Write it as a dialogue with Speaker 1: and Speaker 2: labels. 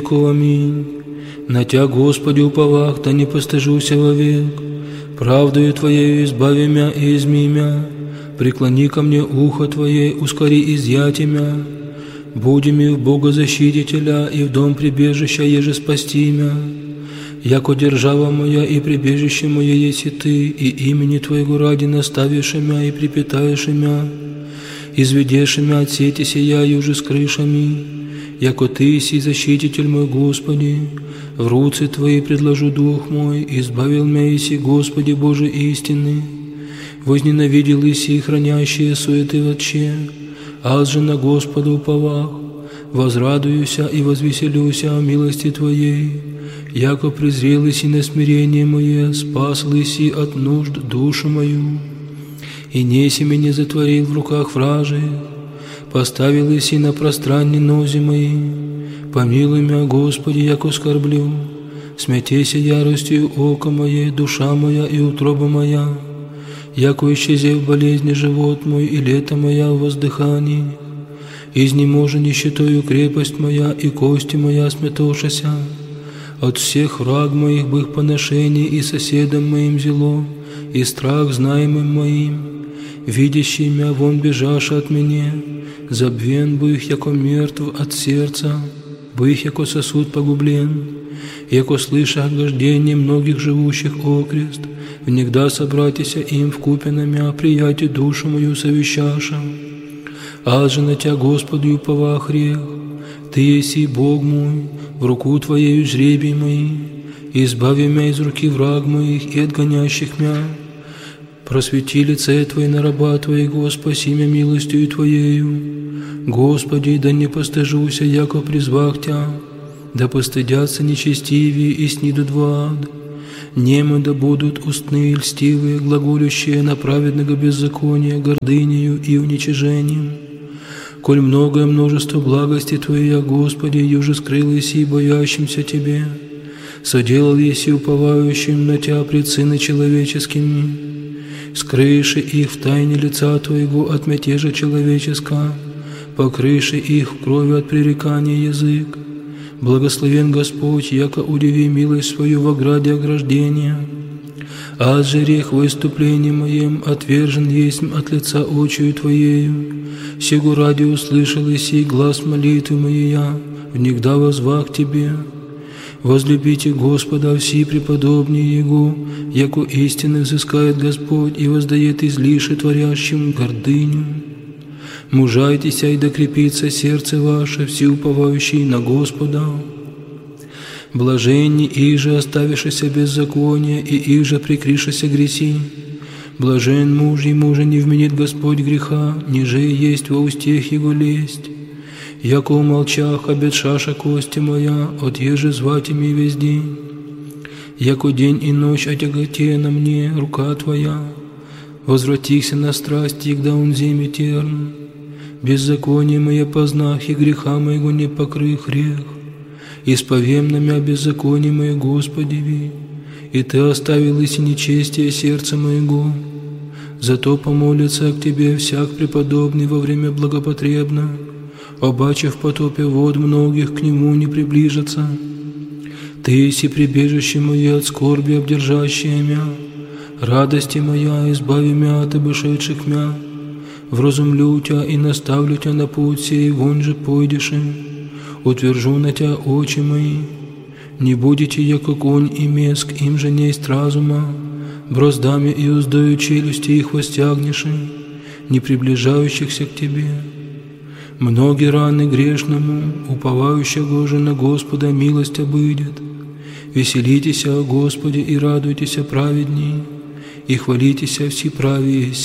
Speaker 1: Аминь. На Тя, Господи, уповах, да не постыжуся вовек. Правдою Твоею избави мя и изми мя. Преклони ко мне ухо Твое, ускори изъятие мя. Буди ми в Бога защитителя и в дом прибежища, еже спасти мя. Яко держава моя и прибежище мое еси Ты, и имени Твоего ради наставишь мя и припитаешь мя. Изведешь мя от сети сия юже с крышами. Яко Ты си защититель мой, Господи, в руцы Твои предложу дух мой, избавил мя иси, Господи Боже истины. Возненавидел иси хранящие суеты вообще, аз же на Господа уповах, возрадуюся и возвеселюся о милости Твоей. Яко презрел иси на смирение мое, спас иси от нужд душу мою. И неси меня затворил в руках вражих, поставил иси на пространне нози мои. Помилуй мя, Господи, яко скорблю, смятейся яростью око мое, душа моя и утроба моя. Яко исчезев болезни живот мой и лето моя в воздыхании, изнеможа нищетою крепость моя и кости моя смятошася. От всех враг моих бых поношений и соседом моим зело, и страх знаемым моим, видящий мя вон бежаша от меня, забвен бых, яко мертв от сердца, бых, яко сосуд погублен, яко слыша огождение многих живущих окрест, внегда собратися им вкупе на мя, приятие душу мою совещаша. Аз же на Тя, Господи, уповах грех, Ты еси Бог мой, в руку Твоею жребий мои, избави мя из руки враг моих и отгонящих мя. Просвети лице Твое на раба Твоего, спаси мя милостью Твоею. Господи, да не постыжуся, яко призвах Тя, да постыдятся нечестивые и снидут в ад. Немы да будут устные льстивые, глаголющие на праведного беззакония, гордынею и уничижением. Коль многое множество благости Твоей, Господи, юже скрыл еси боящимся Тебе, соделал еси уповающим на Тя пред сыны человеческими, скрыши их в тайне лица Твоего от мятежа человеческого, покрыши их в крови от пререкания язык. Благословен Господь, яко удиви милость свою в ограде ограждения. Аз же рех выступлением моем отвержен есть от лица очию Твоею. Сего ради услышал и сей глаз молитвы моей, внегда возвах Тебе. Возлюбите Господа все преподобные Его, яко истины взыскает Господь и воздает излиши творящим гордыню. Мужайтеся и докрепится сердце ваше, все уповающие на Господа. Блаженни иже оставившися беззакония, и иже прикришися греси. Блажен муж, и мужа не вменит Господь греха, ниже есть во устех его лесть. Яко умолчах, обетшаша кости моя, от еже звать ими весь день. Яко день и ночь отяготе на мне рука Твоя, возвратихся на страсти, когда он земе терн. Беззаконие мое познах, и греха моего не покрых грех. Исповем на мя беззаконие мое, Господи, и Ты оставил и нечестие сердца моего. Зато помолится к Тебе всяк преподобный во время благопотребно, обаче в потопе вод многих к Нему не приближатся. Ты еси прибежище мое от скорби обдержащее мя, радости моя, избави мя от обошедших мя. Вразумлю Тя и наставлю Тя на путь сей, вон же пойдешь, утвержу на Тя очи мои. Не будете, яко конь и меск, им же несть разума, броздами и уздою челюсти их востягнешь, не приближающихся к Тебе. Многие раны грешному, уповающего же на Господа, милость обыдет. Веселитесь о Господе и радуйтесь о праведней, и хвалитесь о всеправии